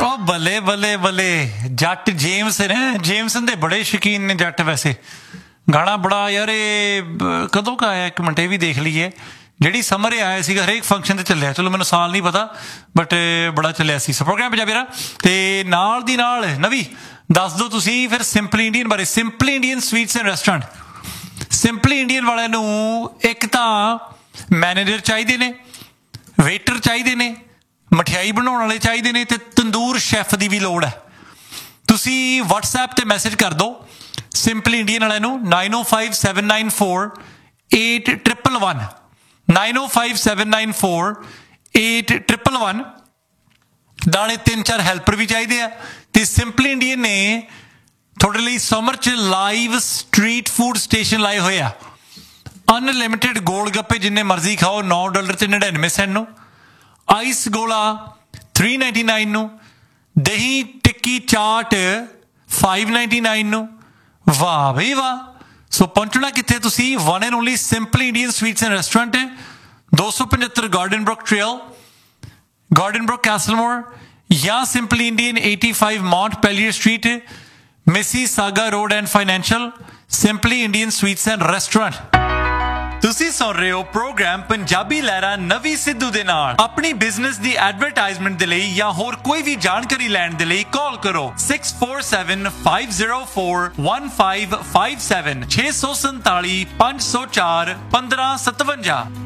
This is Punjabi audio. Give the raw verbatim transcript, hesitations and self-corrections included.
ਉਹ ਬੱਲੇ ਬੱਲੇ ਬੱਲੇ ਜੱਟ ਜੇਮਸ ਨੇ ਜੇਮਸਨ ਦੇ ਬੜੇ ਸ਼ੌਕੀਨ ਨੇ ਜੱਟ ਵੈਸੇ ਗਾਣਾ ਬੜਾ ਯਾਰ ਇਹ ਕਦੋਂ ਕਾ ਆਇਆ ਇੱਕ ਮਿੰਟ ਇਹ ਵੀ ਦੇਖ ਲਈਏ ਜਿਹੜੀ ਸਮਰ ਆਇਆ ਸੀਗਾ ਹਰੇਕ ਫੰਕਸ਼ਨ ਤੇ ਚੱਲਿਆ ਚਲੋ ਮੈਨੂੰ ਸਾਲ ਨਹੀਂ ਪਤਾ ਬਟ ਬੜਾ ਚੱਲਿਆ ਸੀ ਪ੍ਰੋਗਰਾਮ ਪੰਜਾਬੀ ਦਾ ਤੇ ਨਾਲ ਦੀ ਨਾਲ ਨਵੀਂ ਦੱਸ ਦਿਓ ਤੁਸੀਂ ਫਿਰ ਸਿੰਪਲੀ ਇੰਡੀਅਨ ਬਾਰੇ simply Indian sweets and restaurant simply Indian ਵਾਲਿਆਂ ਨੂੰ ਇੱਕ ਤਾਂ ਮੈਨੇਜਰ ਚਾਹੀਦੇ ਨੇ ਵੇਟਰ ਚਾਹੀਦੇ ਨੇ ਮਠਿਆਈ ਬਣਾਉਣ ਵਾਲੇ ਚਾਹੀਦੇ ਨੇ ਤੇ ਤੰਦੂਰ ਸ਼ੈਫ ਦੀ ਵੀ ਲੋੜ ਹੈ ਤੁਸੀਂ ਵਟਸਐਪ ਤੇ ਮੈਸੇਜ ਕਰ ਦਿਓ ਸਿੰਪਲੀ ਇੰਡੀਅਨ ਵਾਲਿਆਂ ਨੂੰ ਨਾਈਨ ਓ five seven nine four eight triple one nine ਓ five seven nine four eight triple one ਨਾਲੇ ਤਿੰਨ ਚਾਰ ਹੈਲਪਰ ਵੀ ਚਾਹੀਦੇ ਆ ਤੇ ਸਿੰਪਲੀ ਇੰਡੀਅਨ ਨੇ ਤੁਹਾਡੇ ਲਈ ਸਮਰ 'ਚ ਲਾਈਵ ਸਟਰੀਟ ਫੂਡ ਸਟੇਸ਼ਨ ਲਾਏ ਹੋਏ ਆ ਅਨਲਿਮਿਟਿਡ ਗੋਲ ਗੱਪੇ ਜਿੰਨੇ ਮਰਜ਼ੀ ਖਾਓ ਨੌ ਡਾਲਰ ਤੇ ਨੜਿਨਵੇਂ ਸੈਂਟ ਨੂੰ ਆਈਸ ਗੋਲਾ ਥ੍ਰੀ ਨਾਈਨਟੀ ਨਾਈਨ ਨੂੰ ਦਹੀਂ ਟਿੱਕੀ ਚਾਟ ਫਾਈਵ ਨਾਈਨਟੀ ਨਾਈਨ ਨੂੰ ਵਾਹ ਬਈ ਵਾਹ ਸੋ ਪਹੁੰਚਣਾ ਕਿੱਥੇ ਤੁਸੀਂ one and only simply Indian sweets and restaurant ਦੋ ਸੌ ਪਝੱਤਰ garden Brook trail garden Brook ਕੈਸਲਮੋਰ ਜਾਂ simply Indian eighty five Mount ਪੈਲੀਅਰ street Mississauga road and financial simply Indian sweets and restaurant ਤੁਸੀਂ ਸੁਣ ਰਹੇ ਹੋ ਪ੍ਰੋਗਰਾਮ ਪੰਜਾਬੀ ਲਹਿਰਾ ਨਵੀਂ ਸਿੱਧੂ ਦੇ ਨਾਲ ਆਪਣੀ ਬਿਜ਼ਨਸ ਦੀ ਐਡਵਰਟਾਈਜ਼ਮੈਂਟ ਦੇ ਲਈ ਜਾਂ ਹੋਰ ਕੋਈ ਵੀ ਜਾਣਕਾਰੀ ਲੈਣ ਦੇ ਲਈ ਕਾਲ ਕਰੋ six four seven five zero four one five five seven ਛੇ ਸੌ ਸੰਤਾਲੀ ਪੰਜ ਸੌ ਚਾਰ ਪੰਦਰਾਂ ਸਤਵੰਜਾ